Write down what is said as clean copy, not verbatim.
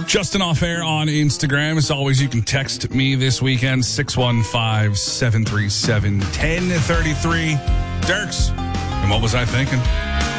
Justin Off Air on Instagram. As always, you can text me this weekend, 615-737-1033. Dirks, and what was I thinking?